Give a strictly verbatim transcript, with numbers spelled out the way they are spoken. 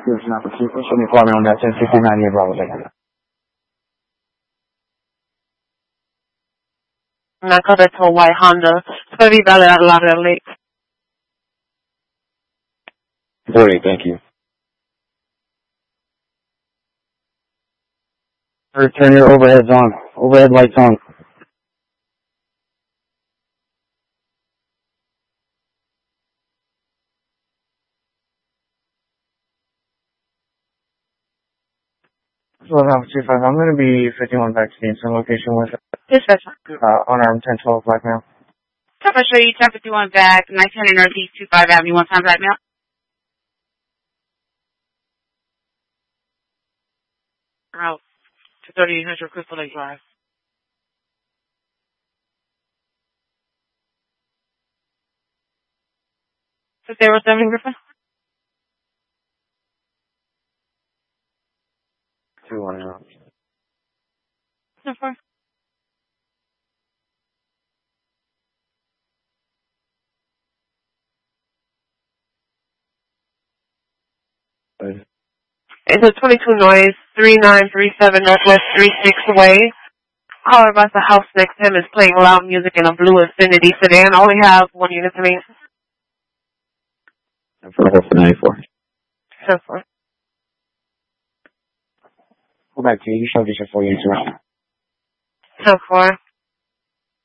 Here's an opportunity. Show me for me on that ten fifty-nine near Bravo. Nakota to a white Honda. It's going to be valid at Lauderdale Lake. Great, thank you. Turn your overheads on. Overhead lights on. Well, I'm two five. I'm going to be fifty-one back to the instant location with Dispatch. uh, unarmed ten twelve black male. Top, I show you ten fifty-one back, nineteen hundred Northeast two five Avenue, one time black male. Route to thirty-eight hundred Crystal Lake Drive. So zero seven Griffin? Two one zero. No, four. It's a twenty-two noise, three nine three seven Northwest three six Way. Caller about the house next to him is playing loud music in a blue Infiniti sedan. Only have one unit to me. For ninety-four. So four. Go back to you. You showed us your four units around. So four.